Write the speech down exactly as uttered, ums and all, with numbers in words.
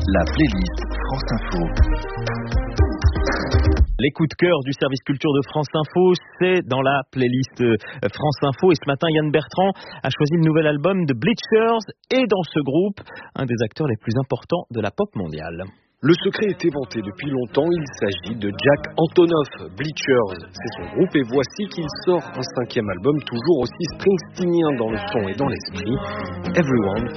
La playlist France Info. Les coups de cœur du service culture de France Info, c'est dans la playlist France Info. Et ce matin, Yann Bertrand a choisi le nouvel album de Bleachers. Et dans ce groupe, un des acteurs les plus importants de la pop mondiale. Le secret est éventé depuis longtemps, il s'agit de Jack Antonoff, Bleachers. C'est son groupe et voici qu'il sort un cinquième album toujours aussi springsteenien dans le son et dans l'esprit, Everyone